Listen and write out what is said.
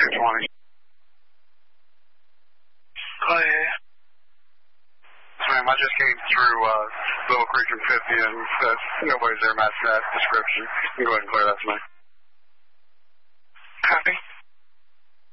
220. Oh, yeah. Ma'am, I just came through Little Creek and 50, and nobody's there matching that description. You can go ahead and clear that to me.